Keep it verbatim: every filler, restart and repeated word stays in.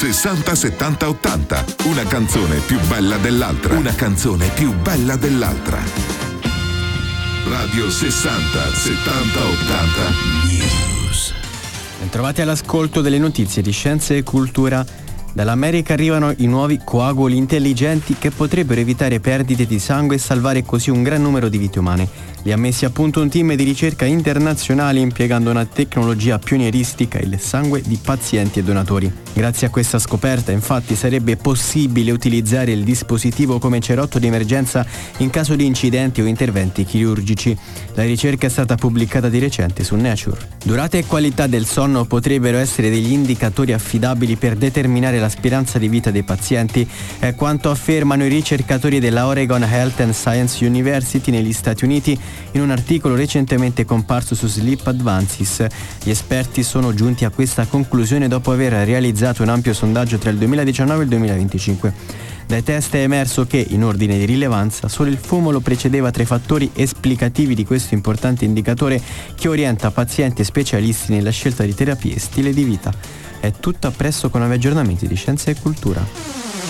sessanta settanta ottanta. Una canzone più bella dell'altra. Una canzone più bella dell'altra. Radio sessanta settanta ottanta News. Bentrovati all'ascolto delle notizie di scienza e cultura. Dall'America arrivano i nuovi coaguli intelligenti che potrebbero evitare perdite di sangue e salvare così un gran numero di vite umane. Li ha messi a punto un team di ricerca internazionale impiegando una tecnologia pionieristica, il sangue di pazienti e donatori. Grazie a questa scoperta, infatti, sarebbe possibile utilizzare il dispositivo come cerotto di emergenza in caso di incidenti o interventi chirurgici. La ricerca è stata pubblicata di recente su Nature. Durata e qualità del sonno potrebbero essere degli indicatori affidabili per determinare la speranza di vita dei pazienti, è quanto affermano i ricercatori della Oregon Health and Science University negli Stati Uniti in un articolo recentemente comparso su Sleep Advances. Gli esperti sono giunti a questa conclusione dopo aver realizzato un ampio sondaggio tra il duemiladiciannove e il duemilaventicinque. Dai test è emerso che, in ordine di rilevanza, solo il fumo lo precedeva tra i fattori esplicativi di questo importante indicatore che orienta pazienti e specialisti nella scelta di terapie e stile di vita. È tutto appresso con nuovi aggiornamenti di scienza e cultura.